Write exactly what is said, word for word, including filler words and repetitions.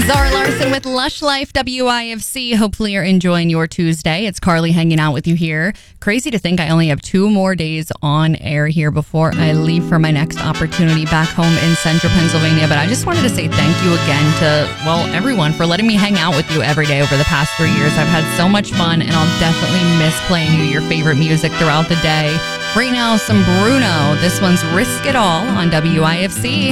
Zara Larson with Lush Life, W I F C. Hopefully you're enjoying your Tuesday. It's Carly hanging out with you here. Crazy to think I only have two more days on air here before I leave for my next opportunity back home in central Pennsylvania. But I just wanted to say thank you again to, well, everyone for letting me hang out with you every day over the past three years. I've had so much fun, and I'll definitely miss playing you your favorite music throughout the day. Right now, some Bruno. This one's Risk It All on W I F C.